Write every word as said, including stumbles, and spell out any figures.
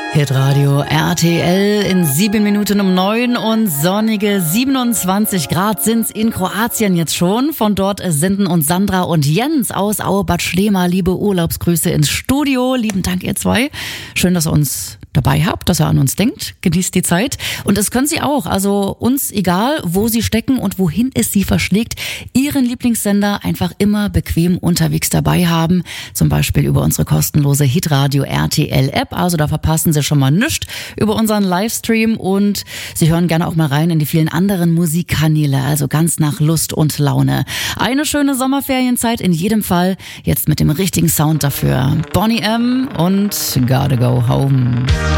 Hitradio R T L in sieben Minuten um neun und sonnige siebenundzwanzig Grad sind's in Kroatien jetzt schon. Von dort senden uns Sandra und Jens aus Auebad Schlema liebe Urlaubsgrüße ins Studio. Lieben Dank, ihr zwei. Schön, dass ihr uns dabei habt, dass ihr an uns denkt. Genießt die Zeit. Und das können Sie auch. Also uns egal, wo Sie stecken und wohin es Sie verschlägt, Ihren Lieblingssender einfach immer bequem unterwegs dabei haben. Zum Beispiel über unsere kostenlose Hitradio R T L App. Also da verpassen Sie schon mal nichts über unseren Livestream und Sie hören gerne auch mal rein in die vielen anderen Musikkanäle. Also ganz nach Lust und Laune. Eine schöne Sommerferienzeit in jedem Fall. Jetzt mit dem richtigen Sound dafür. Boney M. und Gotta Go Home.